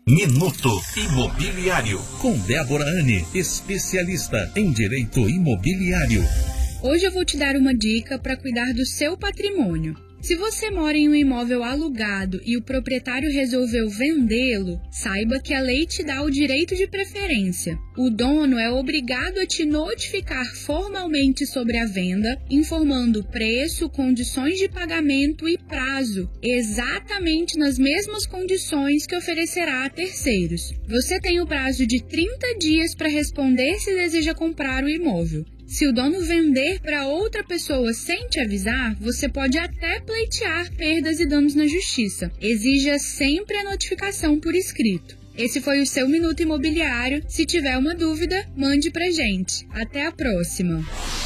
Minuto Imobiliário. Com Débora Anne, especialista em direito imobiliário. Hoje eu vou te dar uma dica para cuidar do seu patrimônio. Se você mora em um imóvel alugado e o proprietário resolveu vendê-lo, saiba que a lei te dá o direito de preferência. O dono é obrigado a te notificar formalmente sobre a venda, informando preço, condições de pagamento e prazo, exatamente nas mesmas condições que oferecerá a terceiros. Você tem o prazo de 30 dias para responder se deseja comprar o imóvel. Se o dono vender para outra pessoa sem te avisar, você pode até pleitear perdas e danos na justiça. Exija sempre a notificação por escrito. Esse foi o seu Minuto Imobiliário. Se tiver uma dúvida, mande pra gente. Até a próxima!